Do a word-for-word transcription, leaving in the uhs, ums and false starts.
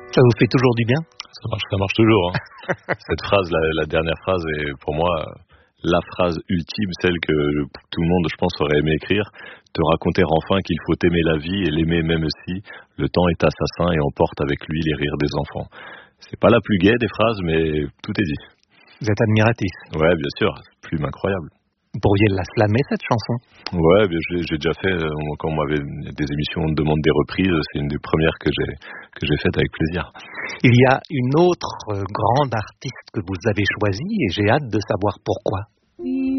Ça vous fait toujours du bien? Ça marche, ça marche toujours. Hein. Cette phrase, la, la dernière phrase est pour moi la phrase ultime, celle que tout le monde, je pense, aurait aimé écrire. Te raconter enfin qu'il faut aimer la vie et l'aimer même si le temps est assassin et emporte avec lui les rires des enfants. C'est pas la plus gaie des phrases, mais tout est dit. Vous êtes admiratif? Ouais, bien sûr, plume incroyable. Vous pourriez la slammer, cette chanson? Ouais, bien, j'ai, j'ai déjà fait, euh, quand on m'avait des émissions, on me demande des reprises, c'est une des premières que j'ai, que j'ai faites avec plaisir. Il y a une autre euh, grande artiste que vous avez choisie et j'ai hâte de savoir pourquoi.